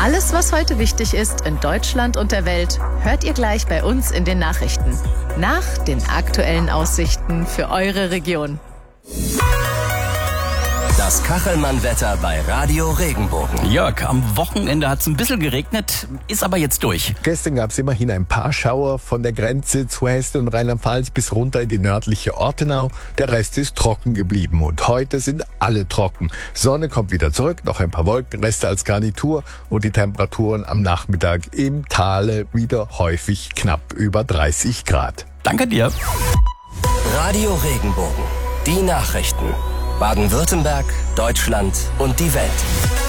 Alles, was heute wichtig ist in Deutschland und der Welt, hört ihr gleich bei uns in den Nachrichten. Nach den aktuellen Aussichten für eure Region. Das Kachelmann-Wetter bei Radio Regenbogen. Jörg, am Wochenende hat es ein bisschen geregnet, ist aber jetzt durch. Gestern gab es immerhin ein paar Schauer von der Grenze zu Hessen und Rheinland-Pfalz bis runter in die nördliche Ortenau. Der Rest ist trocken geblieben und heute sind alle trocken. Sonne kommt wieder zurück, noch ein paar Wolkenreste als Garnitur und die Temperaturen am Nachmittag im Tale wieder häufig knapp über 30 Grad. Danke dir. Radio Regenbogen. Die Nachrichten. Baden-Württemberg, Deutschland und die Welt.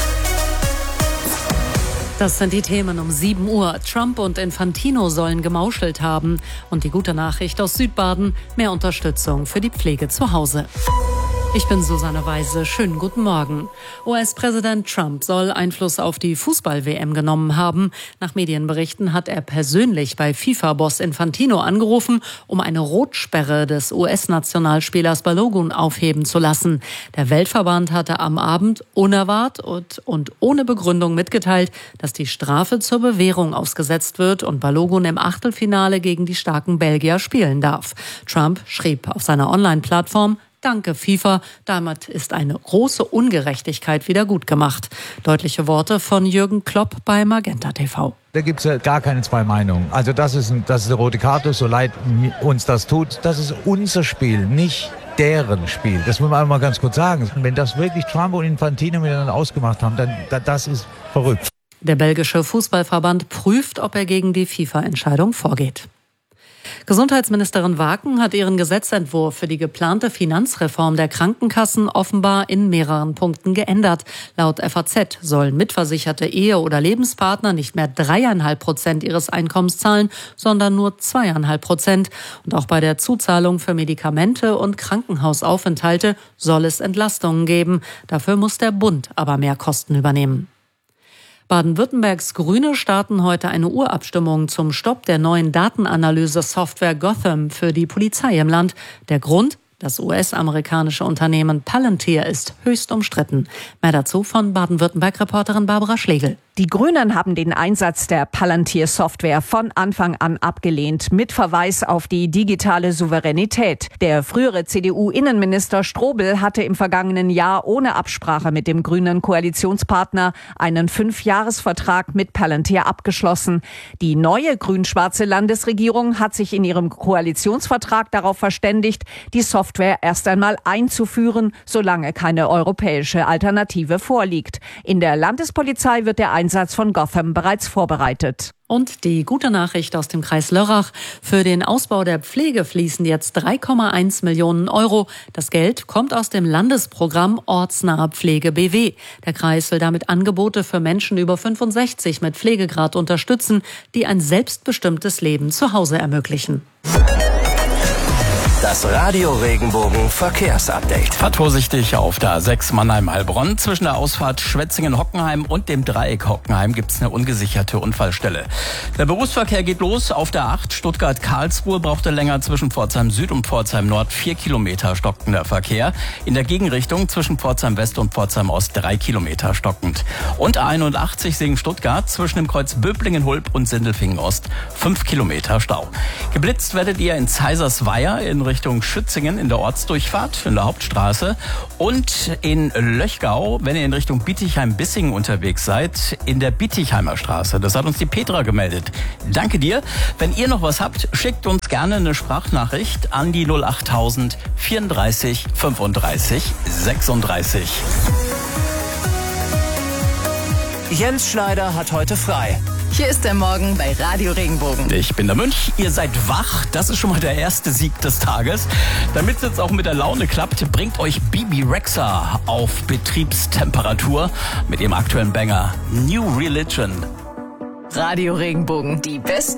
Das sind die Themen um 7 Uhr. Trump und Infantino sollen gemauschelt haben. Und die gute Nachricht aus Südbaden: mehr Unterstützung für die Pflege zu Hause. Ich bin Susanne Weise. Schönen guten Morgen. US-Präsident Trump soll Einfluss auf die Fußball-WM genommen haben. Nach Medienberichten hat er persönlich bei FIFA-Boss Infantino angerufen, um eine Rotsperre des US-Nationalspielers Balogun aufheben zu lassen. Der Weltverband hatte am Abend unerwartet und ohne Begründung mitgeteilt, dass die Strafe zur Bewährung ausgesetzt wird und Balogun im Achtelfinale gegen die starken Belgier spielen darf. Trump schrieb auf seiner Online-Plattform: Danke, FIFA. Damit ist eine große Ungerechtigkeit wieder gut gemacht. Deutliche Worte von Jürgen Klopp bei Magenta TV. Da gibt es gar keine zwei Meinungen. Also das ist eine rote Karte, so leid uns das tut. Das ist unser Spiel, nicht deren Spiel. Das muss man einmal ganz kurz sagen. Wenn das wirklich Trump und Infantino miteinander ausgemacht haben, dann das ist verrückt. Der belgische Fußballverband prüft, ob er gegen die FIFA-Entscheidung vorgeht. Gesundheitsministerin Waken hat ihren Gesetzentwurf für die geplante Finanzreform der Krankenkassen offenbar in mehreren Punkten geändert. Laut FAZ sollen mitversicherte Ehe- oder Lebenspartner nicht mehr 3,5% ihres Einkommens zahlen, sondern nur 2,5%. Und auch bei der Zuzahlung für Medikamente und Krankenhausaufenthalte soll es Entlastungen geben. Dafür muss der Bund aber mehr Kosten übernehmen. Baden-Württembergs Grüne starten heute eine Urabstimmung zum Stopp der neuen Datenanalyse-Software Gotham für die Polizei im Land. Der Grund: das US-amerikanische Unternehmen Palantir ist höchst umstritten. Mehr dazu von Baden-Württemberg-Reporterin Barbara Schlegel. Die Grünen haben den Einsatz der Palantir-Software von Anfang an abgelehnt, mit Verweis auf die digitale Souveränität. Der frühere CDU-Innenminister Strobel hatte im vergangenen Jahr ohne Absprache mit dem grünen Koalitionspartner einen 5-Jahres-Vertrag mit Palantir abgeschlossen. Die neue grün-schwarze Landesregierung hat sich in ihrem Koalitionsvertrag darauf verständigt, die Software erst einmal einzuführen, solange keine europäische Alternative vorliegt. In der Landespolizei wird der Einsatz von Gotham bereits vorbereitet. Und die gute Nachricht aus dem Kreis Lörrach: Für den Ausbau der Pflege fließen jetzt 3,1 Millionen Euro. Das Geld kommt aus dem Landesprogramm Ortsnahe Pflege BW. Der Kreis will damit Angebote für Menschen über 65 mit Pflegegrad unterstützen, die ein selbstbestimmtes Leben zu Hause ermöglichen. Das Radio Regenbogen Verkehrsupdate. Fahrt vorsichtig auf der A6 Mannheim-Heilbronn. Zwischen der Ausfahrt Schwetzingen-Hockenheim und dem Dreieck Hockenheim gibt es eine ungesicherte Unfallstelle. Der Berufsverkehr geht los auf der 8 Stuttgart-Karlsruhe. Brauchte länger zwischen Pforzheim Süd und Pforzheim Nord 4 Kilometer stockender Verkehr. In der Gegenrichtung zwischen Pforzheim West und Pforzheim Ost 3 Kilometer stockend. Und A81 Singen-Stuttgart zwischen dem Kreuz Böblingen-Hulb und Sindelfingen-Ost 5 Kilometer Stau. Geblitzt werdet ihr in Zeisersweier in Richtung Schützingen in der Ortsdurchfahrt in der Hauptstraße und in Löchgau, wenn ihr in Richtung Bietigheim-Bissingen unterwegs seid, in der Bietigheimer Straße. Das hat uns die Petra gemeldet. Danke dir. Wenn ihr noch was habt, schickt uns gerne eine Sprachnachricht an die 08000 34 35 36. Jens Schneider hat heute frei. Hier ist der Morgen bei Radio Regenbogen. Ich bin der Mönch, ihr seid wach. Das ist schon mal der erste Sieg des Tages. Damit es jetzt auch mit der Laune klappt, bringt euch Bibi Rexha auf Betriebstemperatur mit ihrem aktuellen Banger New Religion. Radio Regenbogen, die besten